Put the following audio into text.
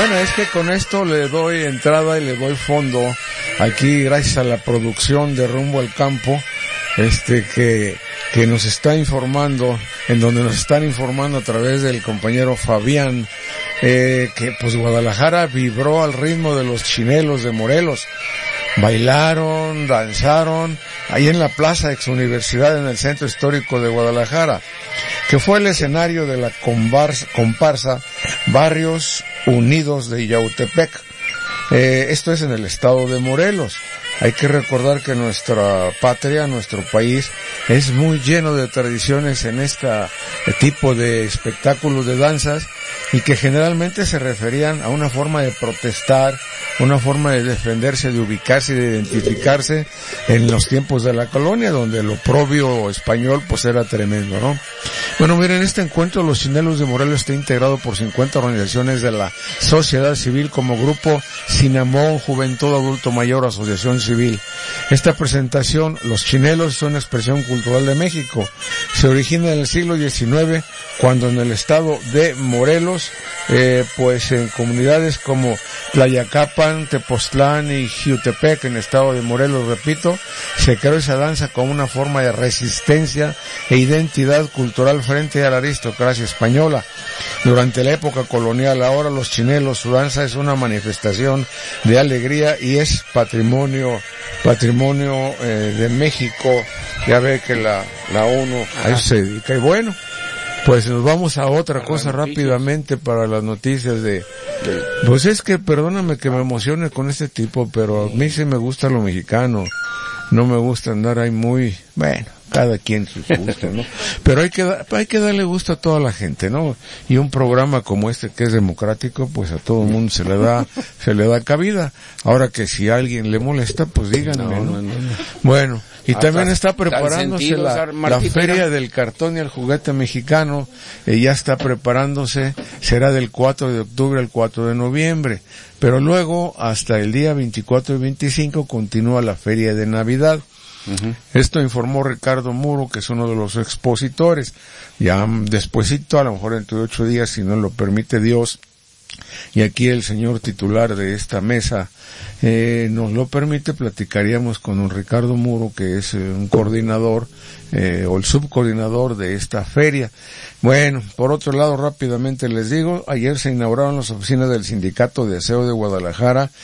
Bueno, es que con esto le doy entrada y le doy fondo aquí gracias a la producción de Rumbo al Campo, que nos está informando, en donde nos están informando a través del compañero Fabián, que pues Guadalajara vibró al ritmo de los Chinelos de Morelos. Bailaron, danzaron, ahí en la Plaza Ex Universidad en el Centro Histórico de Guadalajara, que fue el escenario de la comparsa Barrios Unidos de Yautepec. Esto es en el estado de Morelos. Hay que recordar que nuestra patria, nuestro país, es muy lleno de tradiciones en este tipo de espectáculos de danzas y que generalmente se referían a una forma de protestar, una forma de defenderse, de ubicarse y de identificarse en los tiempos de la colonia, donde el oprobio español pues era tremendo, ¿no? Bueno, miren, este encuentro Los Chinelos de Morelos está integrado por 50 organizaciones de la sociedad civil como Grupo Cinamón, Juventud Adulto Mayor, Asociación Civil. Esta presentación, Los Chinelos, es una expresión cultural de México. Se origina en el siglo XIX, cuando en el estado de Morelos, pues en comunidades como Tlayacapan, Tepoztlán y Jiutepec, en el estado de Morelos, repito, se creó esa danza como una forma de resistencia e identidad cultural frente a la aristocracia española. Durante la época colonial, ahora los chinelos, su danza es una manifestación de alegría y es patrimonio de México. Ya ve que la ONU a eso se dedica. Y bueno, pues nos vamos a otra cosa rápidamente para las noticias pues es que perdóname que me emocione con este tipo, pero a mí sí me gusta lo mexicano. No me gusta andar ahí muy, bueno, cada quien sus gustos, ¿no? Pero hay que darle gusto a toda la gente, ¿no? Y un programa como este que es democrático, pues a todo el mundo se le da cabida. Ahora que si a alguien le molesta, pues díganme, ¿no? Bueno, y también está preparándose la Feria del Cartón y el Juguete Mexicano, ya está preparándose, será del 4 de octubre al 4 de noviembre, pero luego hasta el día 24 y 25 continúa la Feria de Navidad. Uh-huh. Esto informó Ricardo Muro, que es uno de los expositores. Ya despuesito, a lo mejor entre 8 días, si no lo permite Dios, y aquí el señor titular de esta mesa nos lo permite, platicaríamos con don Ricardo Muro, que es un coordinador o el subcoordinador de esta feria. Bueno, por otro lado, rápidamente les digo, ayer se inauguraron las oficinas del Sindicato de Aseo de Guadalajara